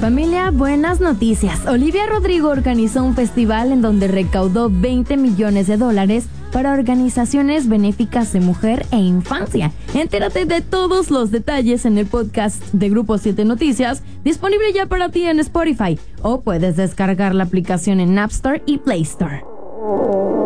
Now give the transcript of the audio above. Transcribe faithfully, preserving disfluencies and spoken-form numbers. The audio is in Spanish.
Familia, buenas noticias. Olivia Rodrigo organizó un festival en donde recaudó veinte millones de dólares para organizaciones benéficas de mujer e infancia. Entérate de todos los detalles en el podcast de Grupo siete Noticias, disponible ya para ti en Spotify, o puedes descargar la aplicación en App Store y Play Store.